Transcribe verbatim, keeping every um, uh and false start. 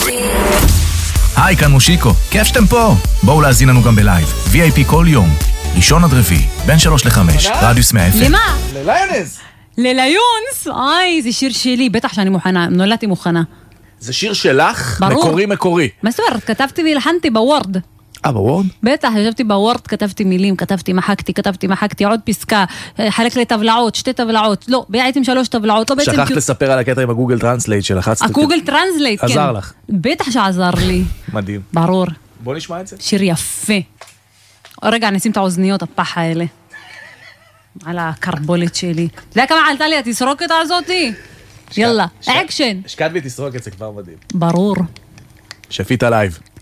היי, כאן מושיקו, כיף שאתם פה. בואו להזין לנו גם בלייב, וי איי פי כל יום, ראשון עד רביעי, בין שלוש לחמש, רדיוס מאה אפס. למה? לליונס. לליונס? אוי, זה שיר שלי, בטח שאני מוכנה, נולדתי מוכנה. זה שיר שלך? ברור. מקורי מקורי. מה זאת אומרת? כתבתי והלחנתי בוורד. אה, בוורד? בטח, ישבתי בוורד, כתבתי מילים, כתבתי, מחקתי, כתבתי, מחקתי, עוד פסקה, חלק לטבלאות, שתי טבלאות, לא, בעצם שלוש טבלאות, לא בעצם... שכחת לספר על הקטע עם הגוגל טרנסלייט שלחצת. הגוגל טרנסלייט, כן. עזר לך. בטח שעזר לי. מדהים. ברור. בוא נשמע את זה. שיר יפה. רגע, נשים את האוזניות, הפח האלה. על הקרבולת שלי. אתה יודע כמה עלתה לי התסרוקת הזאתי? יאללה, אקשן. השקעת בי תסרוקת, זה כבר מדהים. ברור. שפית לייב.